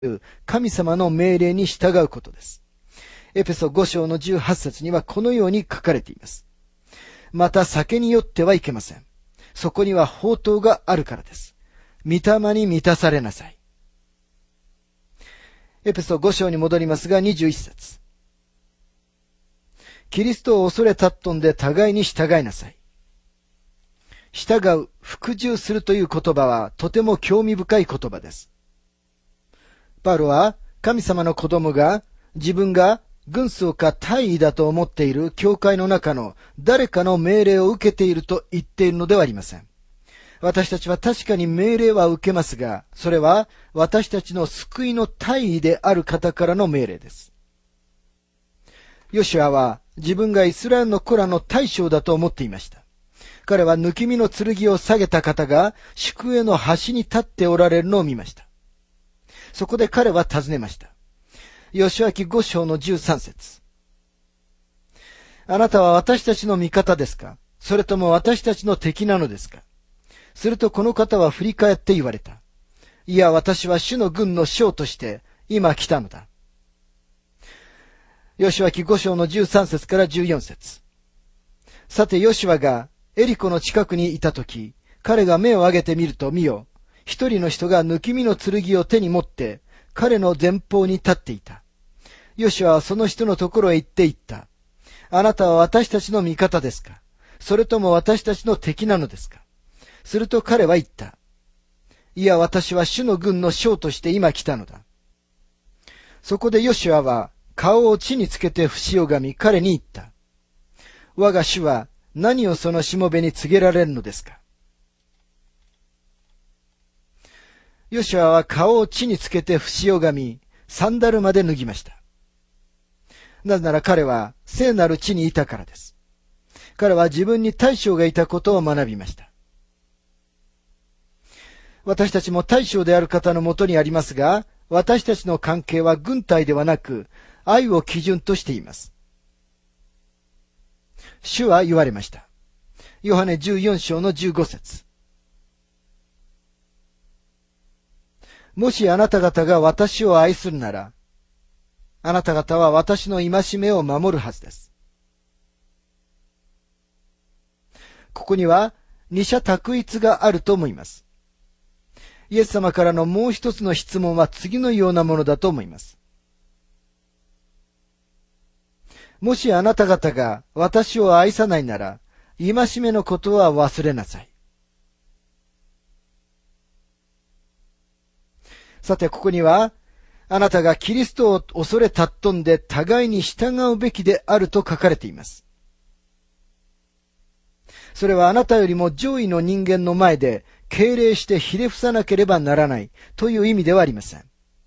神様の命令に従うことです。エペソ5章の18節にはこのように書かれています。また酒に酔ってはいけません。そこには法灯があるからです。御霊に満たされなさい。エペソ5章に戻りますが21節。キリストを恐れたっとんで互いに従いなさい。従う、服従するという言葉はとても興味深い言葉です。パウロは神様の子供が自分が軍曹か大尉だと思っている教会の中の誰かの命令を受けていると言っているのではありません。私たちは確かに命令は受けますが、それは私たちの救いの大尉である方からの命令です。ヨシュアは自分がイスラエルの子らの大将だと思っていました。彼は抜き身の剣を下げた方が宿営の端に立っておられるのを見ました。そこで彼は尋ねました。ヨシュア記5章の13節。あなたは私たちの味方ですか？それとも私たちの敵なのですか？するとこの方は振り返って言われた。いや、私は主の軍の将として今来たのだ。ヨシュア記5章の13節から14節。さてヨシュアがエリコの近くにいたとき、彼が目を上げてみると見よ、一人の人が抜き身の剣を手に持って、彼の前方に立っていた。ヨシュアはその人のところへ行って言った。あなたは私たちの味方ですか？それとも私たちの敵なのですか？すると彼は言った。いや、私は主の軍の将として今来たのだ。そこでヨシュアは顔を地につけて伏し拝み彼に言った。我が主は何をそのしもべに告げられるのですか？ヨシュアは顔を地につけて伏し拝み、サンダルまで脱ぎました。なぜなら彼は聖なる地にいたからです。彼は自分に大将がいたことを学びました。私たちも大将である方のもとにありますが、私たちの関係は軍隊ではなく、愛を基準としています。主は言われました。ヨハネ14章の15節。もしあなた方が私を愛するなら、あなた方は私の戒めを守るはずです。ここには二者択一があると思います。イエス様からのもう一つの質問は次のようなものだと思います。もしあなた方が私を愛さないなら、戒めのことは忘れなさい。さて、ここには、あなたがキリストを恐れたっとんで互いに従うべきであると書かれています。それはあなたよりも上位の人間の前で敬礼してひれ伏さなければならないという意味ではありません。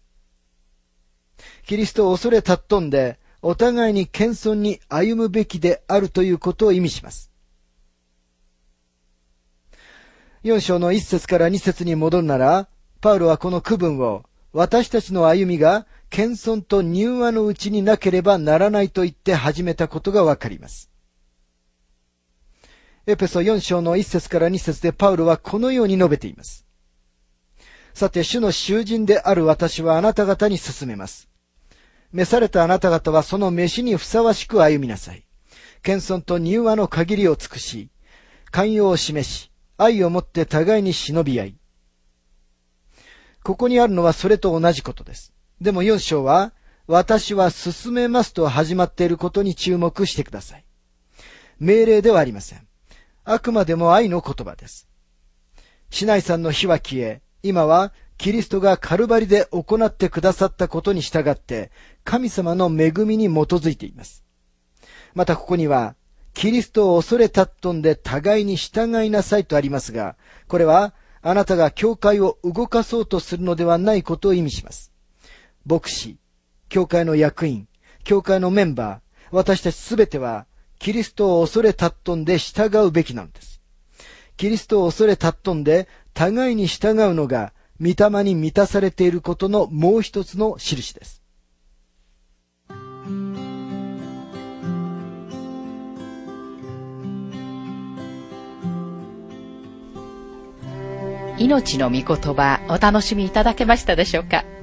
キリストを恐れたっとんでお互いに謙遜に歩むべきであるということを意味します。4章の1節から2節に戻るなら、パウロはこの区分を私たちの歩みが謙遜と柔和のうちになければならないと言って始めたことがわかります。エペソ4章の1節から2節でパウロはこのように述べています。さて、主の囚人である私はあなた方に勧めます。召されたあなた方はその召しにふさわしく歩みなさい。謙遜と柔和の限りを尽くし、寛容を示し、愛をもって互いに忍び合い。ここにあるのはそれと同じことです。でも4章は、私は進めますと始まっていることに注目してください。命令ではありません。あくまでも愛の言葉です。シナイさんの火は消え、今はキリストがカルバリで行ってくださったことに従って、神様の恵みに基づいています。またここには、キリストを恐れたっとんで互いに従いなさいとありますが、これはあなたが教会を動かそうとするのではないことを意味します。牧師、教会の役員、教会のメンバー、私たちすべては、キリストを恐れたっとんで従うべきなのです。キリストを恐れたっとんで互いに従うのが、御霊に満たされていることのもう一つの印です。 命の御言葉、お楽しみいただけましたでしょうか。